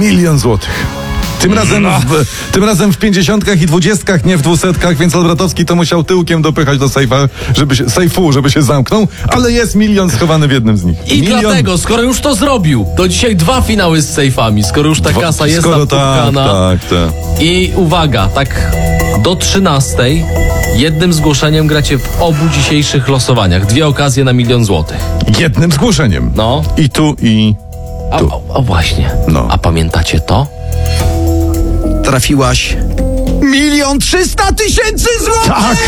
1 000 000 złotych. Tym razem w 50 i 20, nie w 200, więc Olbratowski to musiał tyłkiem dopychać do sejfa, żeby się zamknął, ale jest 1 000 000 schowany w jednym z nich. I dlatego, skoro już to zrobił, to dzisiaj 2 finały z sejfami, skoro już ta kasa jest napukana. Tak. I uwaga, tak do 13 jednym zgłoszeniem gracie w obu dzisiejszych losowaniach. 2 okazje na 1 000 000 złotych. Jednym zgłoszeniem. No. I tu, i tu. A właśnie. No. A pamiętacie to? Trafiłaś 1 300 000 złotych! Tak!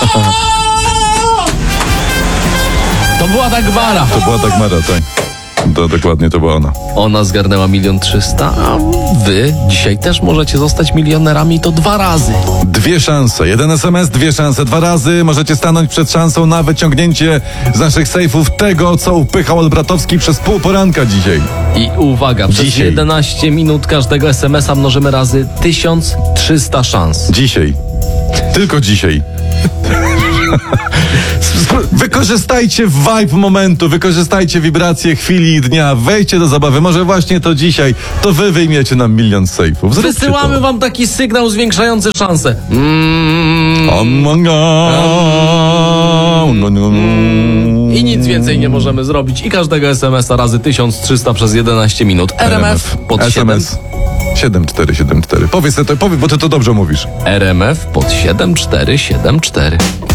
To była Dagmara. To była Dagmara, tak. Dokładnie, to była ona. Ona zgarnęła 1 300 000, a wy dzisiaj też możecie zostać milionerami, to 2 razy. 2 szanse. 1 SMS, 2 szanse. 2 razy możecie stanąć przed szansą na wyciągnięcie z naszych sejfów tego, co upychał Olbratowski przez pół poranka dzisiaj. I uwaga, przez Dzisiaj. 11 minut każdego SMS-a mnożymy razy 1300 szans. Dzisiaj. Tylko dzisiaj. Wykorzystajcie vibe momentu, wykorzystajcie wibracje chwili i dnia, wejdźcie do zabawy, może właśnie to dzisiaj, to wy wyjmiecie nam 1 000 000 z sejfów. Zróbcie Wysyłamy to. wam taki sygnał zwiększający szanse. I nic więcej nie możemy zrobić. I każdego SMS-a razy 1300 przez 11 minut. RMF pod 7. SMS 7474. Powiedz, bo ty to dobrze mówisz. RMF pod 7474.